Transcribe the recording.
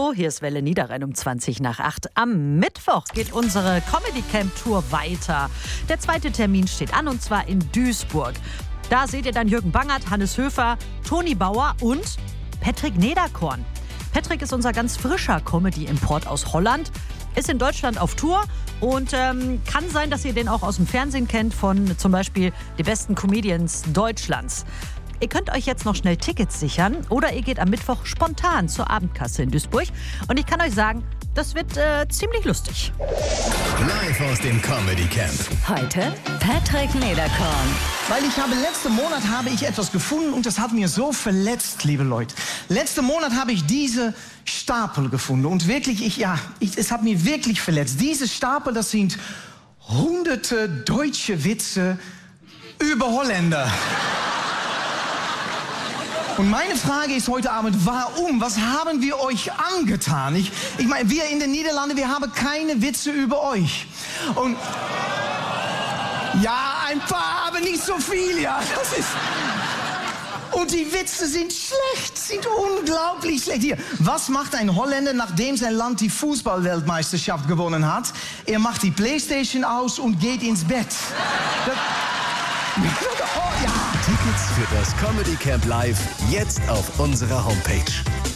Hallo, hier ist Welle Niederrhein um 7:20. Am Mittwoch geht unsere Comedy Camp Tour weiter. Der zweite Termin steht an und zwar in Duisburg. Da seht ihr dann Jürgen Bangert, Hannes Höfer, Toni Bauer und Patrick Nederkorn. Patrick ist unser ganz frischer Comedy-Import aus Holland, ist in Deutschland auf Tour und kann sein, dass ihr den auch aus dem Fernsehen kennt von zum Beispiel die besten Comedians Deutschlands. Ihr könnt euch jetzt noch schnell Tickets sichern oder ihr geht am Mittwoch spontan zur Abendkasse in Duisburg. Und ich kann euch sagen, das wird ziemlich lustig. Live aus dem Comedy Camp. Heute Patrick Nederkorn. Weil letzten Monat habe ich etwas gefunden und das hat mir so verletzt, liebe Leute. Letzten Monat habe ich diese Stapel gefunden und wirklich, es hat mir wirklich verletzt. Diese Stapel, das sind hunderte deutsche Witze über Holländer. Und meine Frage ist heute Abend, warum? Was haben wir euch angetan? Ich meine, wir in den Niederlanden, wir haben keine Witze über euch. Und ja, ein paar, aber nicht so viel, ja. Und die Witze sind schlecht, sind unglaublich schlecht. Hier, was macht ein Holländer, nachdem sein Land die Fußballweltmeisterschaft gewonnen hat? Er macht die Playstation aus und geht ins Bett. Tickets für das Comedy Camp Live jetzt auf unserer Homepage.